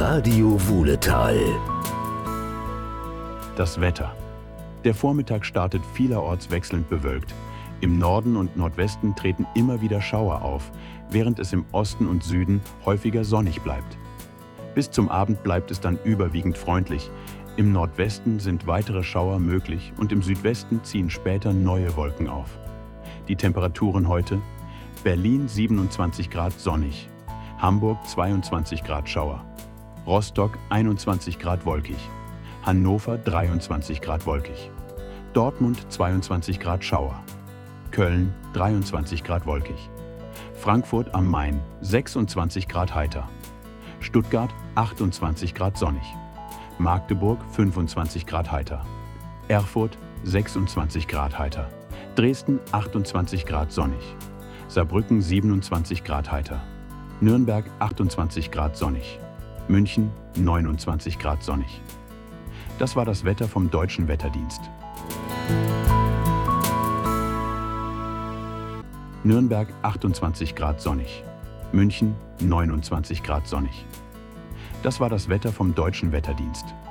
Radio Wuhletal. Das Wetter. Der Vormittag startet vielerorts wechselnd bewölkt. Im Norden und Nordwesten treten immer wieder Schauer auf, während es im Osten und Süden häufiger sonnig bleibt. Bis zum Abend bleibt es dann überwiegend freundlich. Im Nordwesten sind weitere Schauer möglich und im Südwesten ziehen später neue Wolken auf. Die Temperaturen heute: Berlin 27 Grad sonnig, Hamburg 22 Grad Schauer, Rostock 21 Grad wolkig, Hannover 23 Grad wolkig, Dortmund 22 Grad Schauer, Köln 23 Grad wolkig, Frankfurt am Main 26 Grad heiter, Stuttgart 28 Grad sonnig, Magdeburg 25 Grad heiter, Erfurt 26 Grad heiter, Dresden 28 Grad sonnig, Saarbrücken 27 Grad heiter, Nürnberg 28 Grad sonnig, München 29 Grad sonnig. Das war das Wetter vom Deutschen Wetterdienst. Nürnberg 28 Grad sonnig, München 29 Grad sonnig. Das war das Wetter vom Deutschen Wetterdienst.